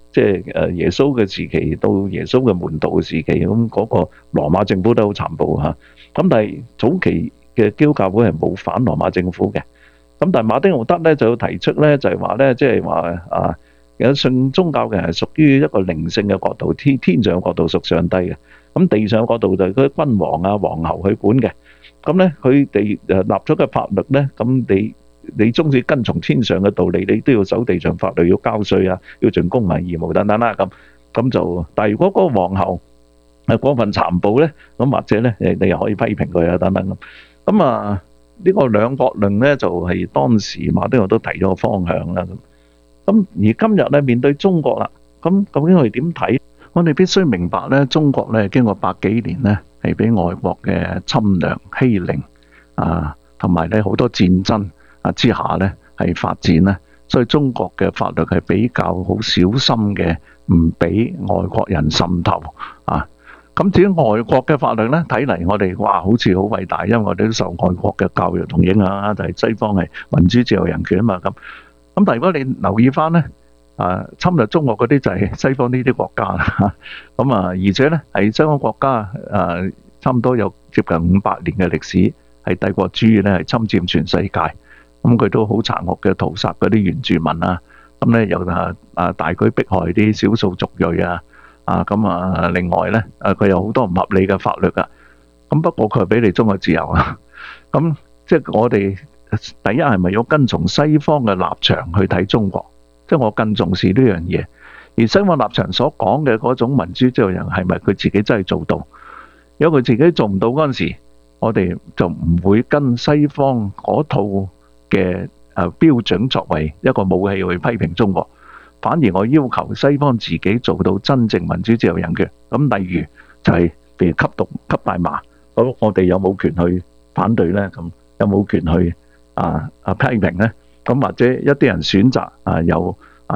即係耶穌嘅時期到耶穌嘅門徒嘅時期，咁嗰個羅馬政府都好殘暴嚇。咁但係早期嘅基督教會係冇反羅馬政府嘅。咁但係馬丁路德咧就提出咧，就係話咧，即係話啊，有信宗教嘅人係屬於一個靈性嘅角度，天上嘅角度屬上帝嘅。咁地上嘅角度就係嗰啲君王啊、皇后去管嘅。咁咧佢哋立咗嘅法律咧，咁你終止跟從天上嘅道理，你都要守地上法律，要交稅啊，要盡公民義務等等啦。咁就，但係如果嗰個皇后係過分殘暴咧，咁或者咧你又可以批評佢啊等等咁。咁啊呢個兩國論咧就係當時馬丁路德都提咗個方向啦。咁而今日咧面對中國啦，咁究竟我哋點睇？我哋必須明白咧，中國咧經過百幾年咧係俾外國嘅侵略欺凌啊，同埋咧好多戰爭之下咧係發展咧，所以中國嘅法律係比較好小心嘅，唔俾外國人滲透啊。咁至於外國嘅法律咧，睇嚟我哋哇好似好偉大，因為我哋都受外國嘅教育同影響啊，就係西方係民主自由人權啊嘛咁。但係如果你留意翻咧，侵略中國嗰啲就係西方呢啲國家啦。咁而且咧係西方國家差唔多有接近500年嘅歷史，係帝國主義咧係侵佔全世界。咁佢都好殘酷嘅屠殺嗰啲原住民啊，咁咧又大舉迫害啲少數族裔啊。另外咧佢有好多唔合理嘅法律噶。咁不過佢係俾你中國自由啊。咁即係我哋第一係咪要跟從西方嘅立場去睇中國？即係我更重視呢樣嘢。而西方立場所講嘅嗰種民主自由人係咪佢自己真係做到？如果佢自己做唔到嗰陣時，我哋就唔會跟西方嗰套嘅標準作為一個武器去批評中國。反而我要求西方自己做到真正民主自由人權。咁例如就係譬如吸毒、吸大麻，咁我哋有冇權去反對呢？咁有冇權去批評呢？咁或者一啲人選擇有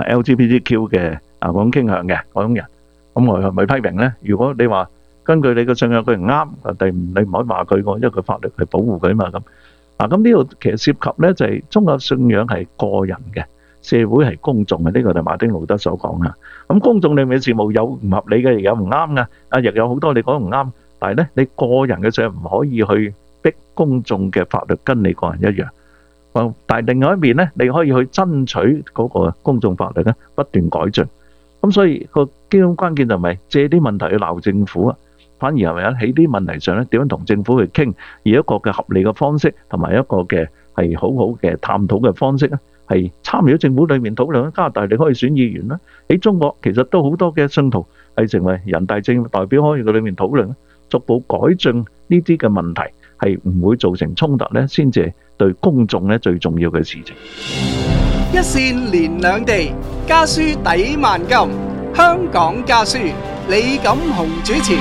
LGBTQ 嘅嗰種傾向嘅嗰種人，咁我係咪批評呢？如果你話根據你嘅信仰佢唔啱，你唔可以話佢喎，因為佢法律係保護佢嘛咁。咁呢度其實涉及呢就係宗教信仰係個人嘅。社會係公眾嘅，呢個就馬丁路德所講啦。咁公眾裏面嘅事務有唔合理嘅，亦有唔啱嘅。亦有好多你講唔啱，但係咧，你個人嘅信仰唔可以去逼公眾嘅法律跟你個人一樣。但係另外一面咧，你可以去爭取嗰個公眾法律咧不斷改進。咁所以個基本關鍵就唔係借啲問題去鬧政府啊，反而係咪喺啲問題上咧點樣同政府去傾，而一個嘅合理嘅方式，同埋一個嘅係好好嘅探討嘅方式咧。係參與咗政府裏面討論，加拿大你可以選議員啦。喺中國其實都好多嘅信徒係成為人大政代表，可以喺裏面討論，逐步改進呢啲嘅問題，係唔會造成衝突咧，先至係對公眾咧最重要嘅事情。 一線連兩地，家書抵萬金。香港家書，李錦雄主持。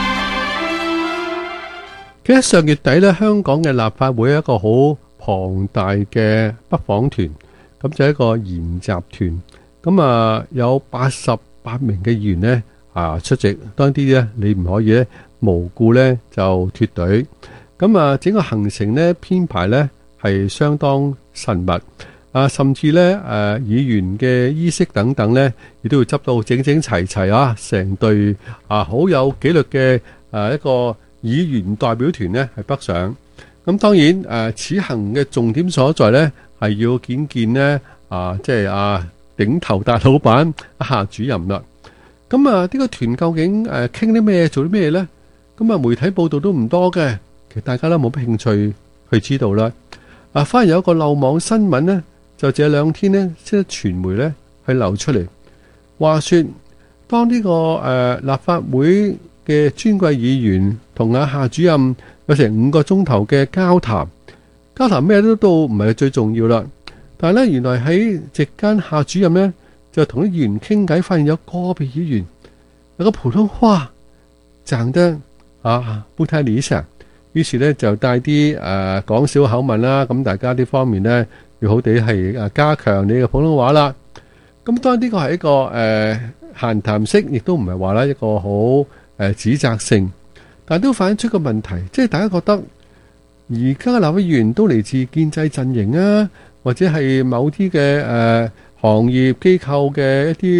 其實上月底咧，香港嘅立法會一個好龐大嘅北訪團。咁就一個研習團，咁有88名嘅議員呢出席，當啲呢你唔可以呢無故呢就脫隊，咁整個行程呢編排呢係相當慎密，甚至呢議員嘅衣飾等等呢亦都要執到整整齊齊啊，成隊好有紀律嘅一個議員代表團呢係北上。咁當然此行嘅重點所在呢係要見呢即係頂頭大老闆夏主任啦。咁呢個團究竟傾啲咩，做啲咩呢？咁媒體報道都唔多嘅，其實大家都冇乜興趣去知道啦。反而有一個漏網新聞呢，就這兩天呢，即係傳媒呢去流出嚟，話說當呢個立法會嘅尊貴議員同夏主任有成5個鐘頭嘅交談咩都唔係最重要啦。但係咧，原來喺席間夏主任咧就同啲議員傾偈，發現有個別議員有個普通話講得不太理想，於是咧就帶啲講小口吻啦。咁大家呢方面咧要好地係加強你嘅普通話啦。咁當然呢個係一個閒談式，亦都唔係話咧一個好指責性，但係都反映出個問題，即係大家覺得而家嘅立法會議員都嚟自建制陣營啊，或者係某啲嘅行業機構嘅一啲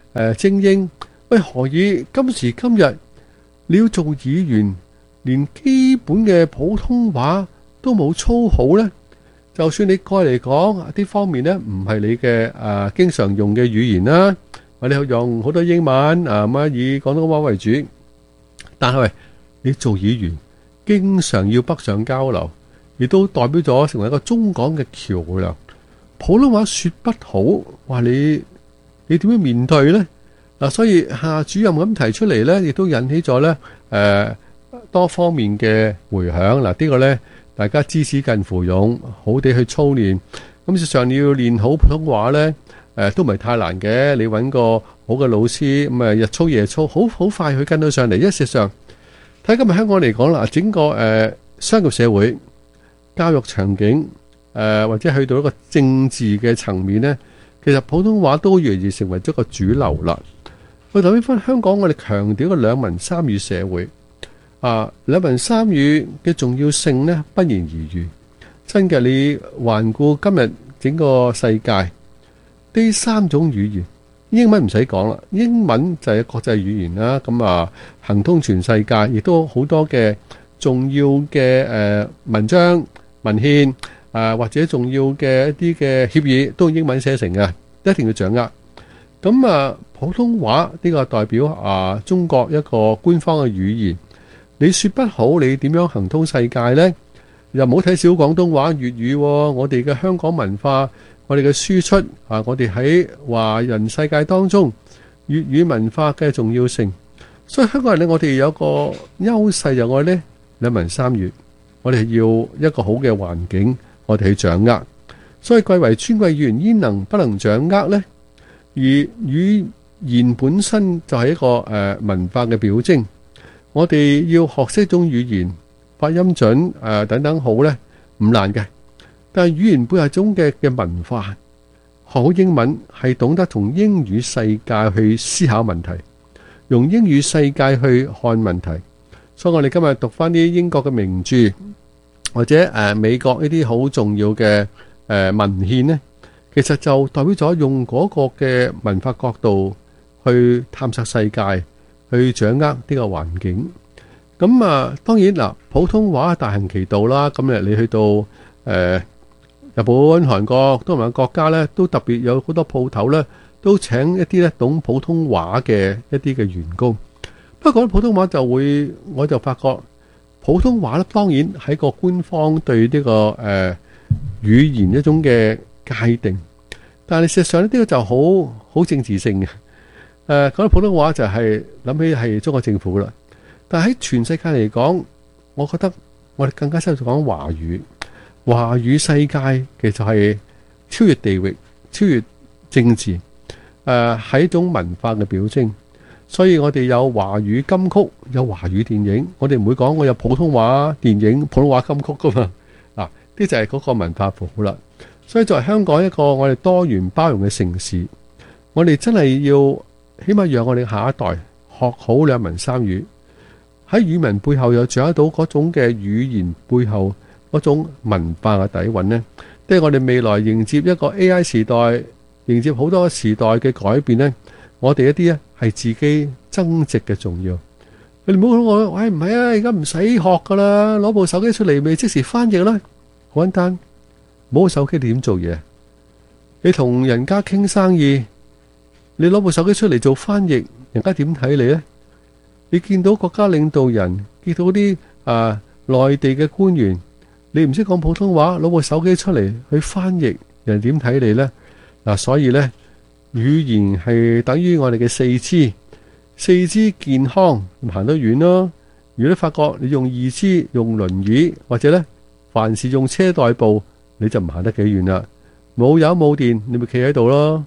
精英，喂，何以今時今日你要做議員，連基本嘅普通話都冇操好呢？就算你過嚟講啲方面呢，唔係你嘅經常用嘅語言啦，或者用好多英文以廣東話為主，但係喂，你做議員經常要北上交流，亦都代表咗成為一個中港嘅橋梁。普通話說不好，話你點樣面對呢？所以夏主任咁提出嚟呢，亦都引起咗呢多方面嘅迴響。呢個呢，大家知恥近乎勇，好地去操練。咁事實上你要練好普通話呢，都唔係太難嘅。你揾個好嘅老師，咁日操夜操，好快去跟到上嚟。因為事實上睇今日香港嚟講啦，整個商業社會、教育場景，或者去到一個政治嘅層面呢，其實普通話都越嚟越成為咗個主流啦。去睇翻香港，我哋強調個兩文三語社會，兩文三語嘅重要性呢，不言而喻。真嘅，你環顧今日整個世界，呢三種語言，英文唔使講啦，英文就係國際語言啦。咁行通全世界，亦都好多嘅重要嘅文章、文獻或者重要嘅一啲嘅協議，都用英文寫成嘅，一定要掌握。咁普通話呢個代表中國一個官方嘅語言，你說不好，你點樣行通世界呢？又唔好睇小廣東話、粵語，我哋嘅香港文化，我哋嘅輸出我哋喺華人世界當中粵語文化嘅重要性。所以香港人呢，我哋有個優勢就係我哋呢兩文三語，我哋要一個好嘅環境，我哋去掌握。所以貴為尊貴語言，焉能不能掌握呢？而語言本身就係一個文化嘅表徵，我哋要學識一種語言，發音準等等好呢，唔難嘅。但係語言背後一種嘅文化，學好英文係懂得從英語世界去思考問題，用英語世界去看問題。所以我哋今日讀翻啲英國嘅名著，或者美國呢啲好重要嘅文獻呢，其實就代表咗用嗰個嘅文化角度去探索世界，去掌握呢個環境。咁當然嗱，普通話大行其道啦。今日你去到日本、韓國、東南亞國家呢，都特別有好多鋪頭呢，都請一啲呢懂普通話嘅一啲嘅員工。不過講普通話我就發覺普通話呢，當然喺個官方對呢個語言一種嘅界定，但係事實上呢，呢個就好政治性嘅。講到普通話就係諗起係中國政府啦。但係喺全世界嚟講，我覺得我哋更加適合講華語。華語世界其實係超越地域、超越政治，係一種文化嘅表徵。所以我哋有華語金曲，有華語電影。我哋唔會講我有普通話電影、普通話金曲噶嘛。呢就係嗰個文化符號啦。所以作為香港一個我哋多元包容嘅城市，我哋真係要起碼讓我哋下一代學好兩文三語。喺語文背後又掌握到嗰種嘅語言背後嗰種文化嘅底蘊呢，即係我哋未來迎接一個 AI 時代，迎接好多時代嘅改變呢，我哋一啲呢係自己增值嘅重要。你唔好講我，喂，唔係啊，而家唔使學噶啦，攞部手機出嚟咪即時翻譯啦，好簡單。冇手機你點做嘢？你同人家傾生意，你攞部手機出嚟做翻譯，人家點睇你呢？你見到國家領導人，見到啲內地嘅官員，你唔識講普通話，攞部手機出嚟去翻譯，人點睇你呢？所以呢，語言係等於我哋嘅四肢健康行得遠咯。如果你發覺你用二肢用輪椅，或者呢凡事用車代步，你就唔行得幾遠啦。冇油冇電，你咪企喺度咯。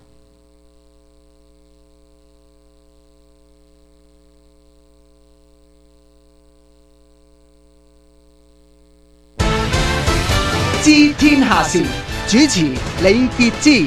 知天下事，主持李傑之。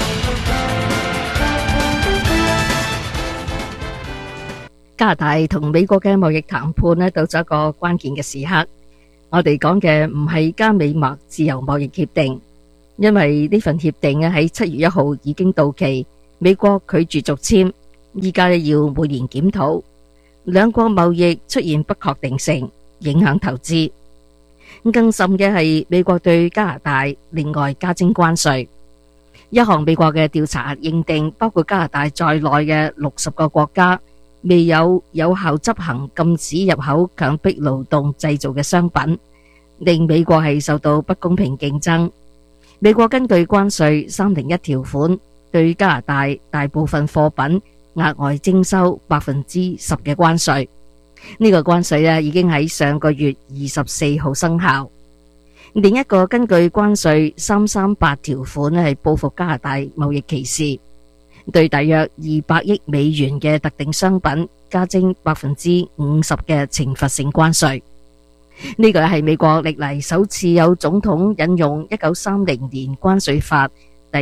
加拿大同美國嘅貿易談判呢，到咗一個關鍵嘅時刻。我哋講嘅唔係加美墨自由貿易協定，因為呢份協定喺7月1號已經到期，美國拒絕續簽。 依家要每年檢討，兩國貿易出現不確定性，影響投資。更甚嘅係美國對加拿大另外加徵關稅。一項美國嘅調查認定，包括加拿大在內嘅60個國家未有有效執行禁止入口強迫勞動製造嘅商品，令美國係受到不公平競爭。美國根據關稅301條款，對加拿大大部分貨品額外徵收10%嘅關稅。呢個關稅已經喺上個月24號生效。另一個根據關稅338條款係報復加拿大貿易歧視，對大約200億美元嘅特定商品加徵50%嘅懲罰性關稅。呢個係美國歷嚟首次有總統引用1930年關稅法第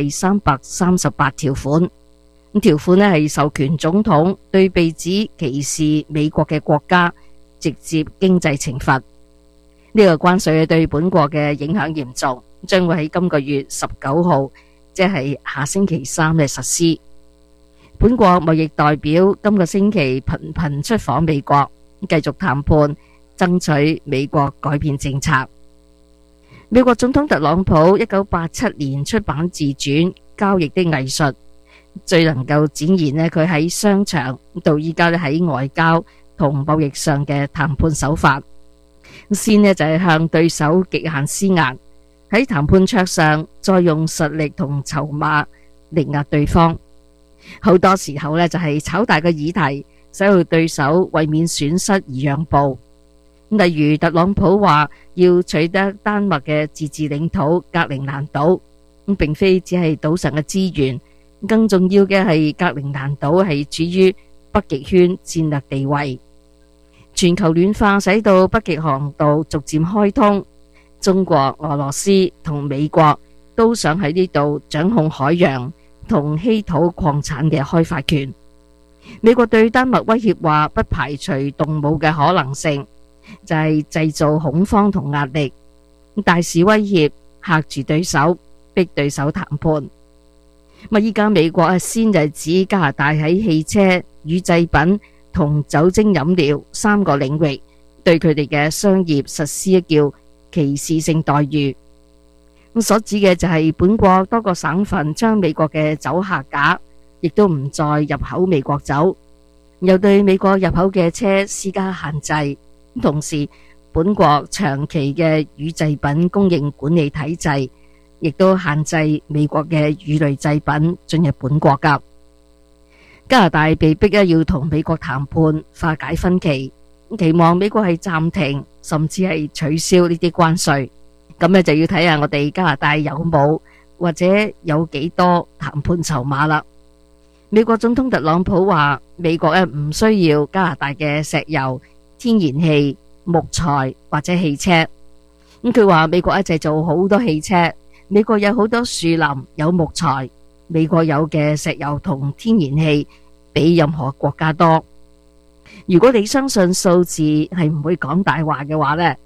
338條款。條款係授權總統對被指歧視美國嘅國家直接經濟懲罰。呢個關稅對本國嘅影響嚴重，將會喺今個月19號，即係下星期3嘅實施。本國貿易代表今個星期頻頻出訪美國，繼續談判，爭取美國改變政策。美國總統特朗普1987年出版自傳《交易的藝術》，最能夠展現佢喺商場到依家喺外交同貿易上嘅談判手法。先就係向對手極限施壓，喺談判桌上再用實力同籌碼力壓對方。好多時候就係炒大嘅議題，使到對手為免損失而讓步。例如特朗普話要取得丹麥嘅自治領土格陵蘭島，並非只係島上嘅資源，更重要嘅係格陵蘭島係處於北極圈戰略地位。全球暖化使到北極航道逐漸開通，中國、俄羅斯同美國都想喺呢度掌控海洋同稀土礦產嘅開發權。美國對丹麥威脅話不排除動武嘅可能性，就係製造恐慌同壓力，大肆威脅嚇住對手，逼對手談判。依家美國先就指加拿大喺汽車、乳製品同酒精飲料3個領域對佢哋嘅商業實施叫歧視性待遇。所指嘅就係本國多個省份將美國嘅酒下架，亦都唔再入口美國酒，又對美國入口嘅車施加限制。同時本國長期嘅乳製品供應管理體制亦都限制美國嘅乳類製品進入本國㗎。加拿大被逼要同美國談判化解分歧，期望美國係暫停甚至係取消呢啲關稅。咁就要睇下我哋加拿大有冇或者有幾多談判籌碼啦。美國總統特朗普話美國唔需要加拿大嘅石油、天然氣、木材或者汽車。佢話美國製造好多汽車，美國有好多樹林有木材，美國有嘅石油同天然氣比任何國家多。如果你相信數字係唔會講大話嘅話呢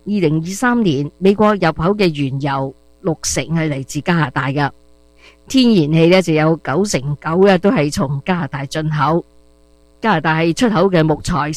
，2023年美國入口嘅原油60%係嚟自加拿大嘅，天然氣就有99%都係從加拿大進口。加拿大係出口嘅木材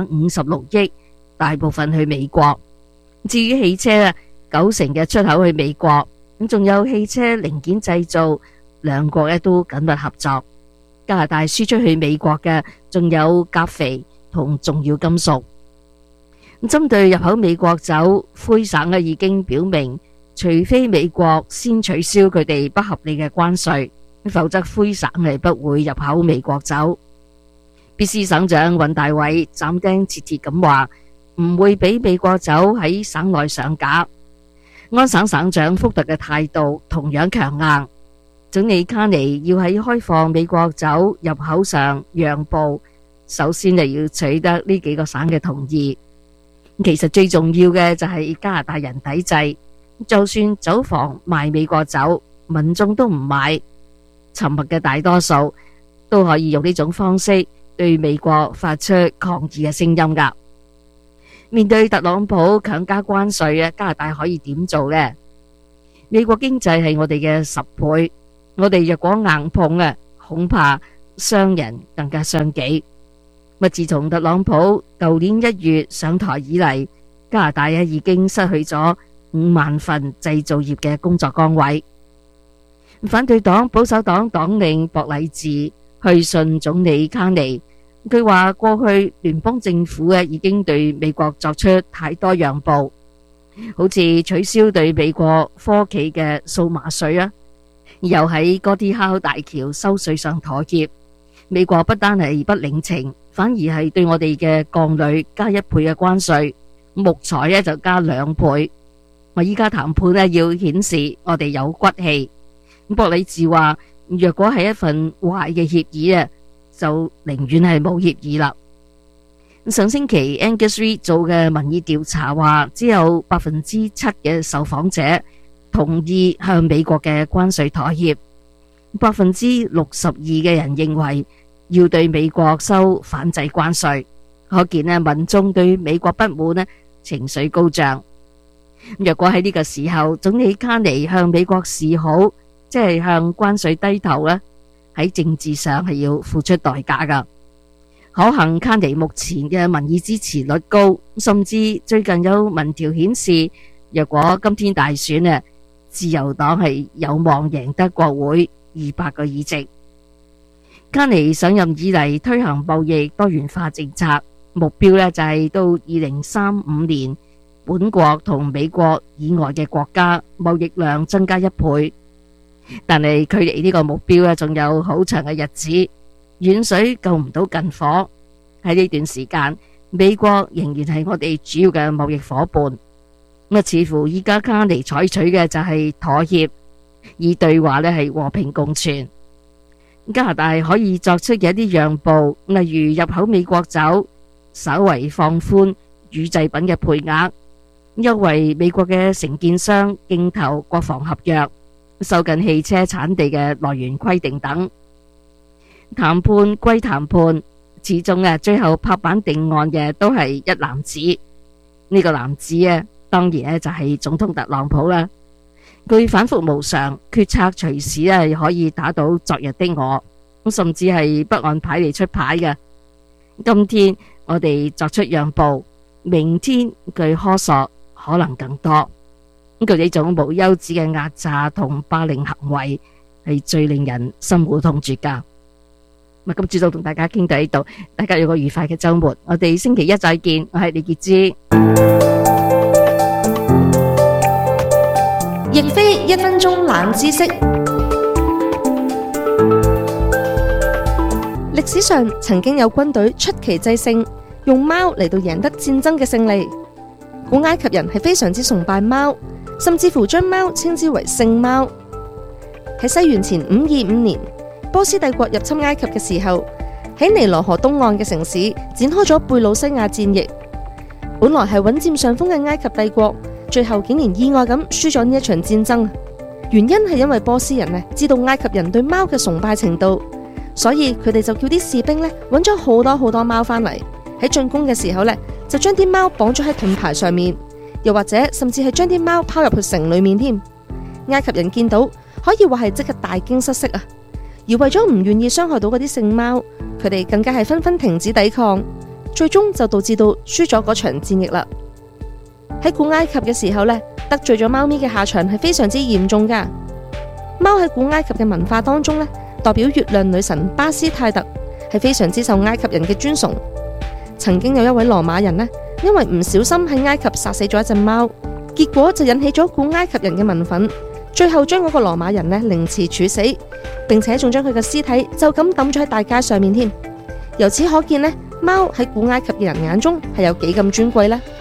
456億，大部分去美國。至於汽車90%嘅出口去美國，咁仲有汽車零件製造，兩國都緊密合作。加拿大輸出去美國嘅仲有鉀肥同重要金屬。針對入口美國酒，魁省已經表明，除非美國先取消佢哋不合理嘅關稅，否則魁省係不會入口美國酒。BC 省長尹大偉斬釘截鐵咁話，唔會俾美國酒喺省內上架。安省省長福特嘅態度同樣強硬，總理卡尼要喺開放美國酒入口上讓步，首先就要取得呢幾個省嘅同意。其實最重要嘅就係加拿大人抵制，就算酒房賣美國酒，民眾都唔買，沉默嘅大多數都可以用呢種方式對美國發出抗議嘅聲音㗎。面對特朗普強加關稅，加拿大可以點做呢？美國經濟係我哋嘅10倍，我哋若果硬碰，恐怕傷人更加傷己。自從特朗普舊年1月上台以嚟，加拿大已經失去咗5萬份製造業嘅工作崗位。反對黨保守黨黨領博禮治去信總理卡尼，佢話過去聯邦政府已經對美國作出太多讓步，好似取消對美國科企嘅數碼稅啊，又喺哥迪考大橋收稅上妥協。美國不單係不領情，反而係對我哋嘅鋼鋁加1倍嘅關稅，木材就加2倍。依家談判要顯示我哋有骨氣。博禮治話，若果係一份壞嘅協議就寧願係冇協議啦。上星期 Angus Reid 做嘅民意調查話，只有7%嘅受訪者同意向美國嘅關稅妥協，62%嘅人認為要對美國收反制關稅，可見民眾對美國不滿情緒高漲。若果喺呢個時候總理卡尼向美國示好，即係向關稅低頭咧，喺政治上係要付出代價噶。可幸卡尼目前嘅民意支持率高，甚至最近有民調顯示，若果今天大選自由黨係有望贏得國會200個議席。卡尼上任以嚟推行貿易多元化政策，目標就係到2035年，本國同美國以外嘅國家貿易量增加1倍。但係距離呢個目標仲有好長嘅日子，遠水救唔到近火。喺呢段時間，美國仍然係我哋主要嘅貿易夥伴。似乎依家卡尼採取嘅就係妥協，以對話係和平共存。加拿大可以作出嘅一啲讓步，例如入口美國酒，稍為放寬乳製品嘅配額，優惠美國嘅承建商競投國防合約，收緊汽車產地嘅來源規定等。談判歸談判，始終最後拍板定案嘅都係一男子。呢個男子當然就係總統特朗普啦。佢反覆無常，決策隨時可以打倒昨日的我，甚至係不按牌嚟出牌嘅。今天我哋作出讓步，明天據苛索可能更多。佢呢種無休止嘅壓榨同霸凌行為係最令人心苦痛絕噶。今朝早同大家傾到呢度，大家有個愉快嘅周末，我哋星期一再見。我係李潔芝。 亦非1分鐘冷知識。歷史上曾經有軍隊出奇制勝，用貓嚟到贏得戰爭嘅勝利。古埃及人係非常之崇拜貓，甚至乎將貓稱之為聖貓。喺西元前525年，波斯帝國入侵埃及嘅時候，喺尼羅河東岸嘅城市展開咗貝魯西亞戰役。本來係穩佔上風嘅埃及帝國，最後竟然意外咁輸咗呢一場戰爭。原因係因為波斯人知道埃及人對貓嘅崇拜程度，所以佢哋就叫啲士兵揾咗好多貓返嚟，喺進攻嘅時候就將啲貓綁咗喺盾牌上面，又或者甚至係將啲貓拋入去城裏面添。埃及人見到可以話係即刻大驚失色啊！而為咗唔願意傷害到嗰啲聖貓，佢哋更加係紛紛停止抵抗，最終就導致到輸咗嗰場戰役啦。喺古埃及嘅時候得罪咗貓咪嘅下場係非常之嚴重噶。貓喺古埃及嘅文化當中代表月亮女神巴斯泰特，係非常之受埃及人嘅尊崇。曾經有一位羅馬人因為唔小心喺埃及殺死咗一隻貓，結果就引起咗古埃及人嘅民憤，最後將嗰個羅馬人凌遲處死，並且仲將佢嘅屍體就咁抌咗喺大街上面添。由此可見貓喺古埃及嘅人眼中係有幾咁尊貴呢？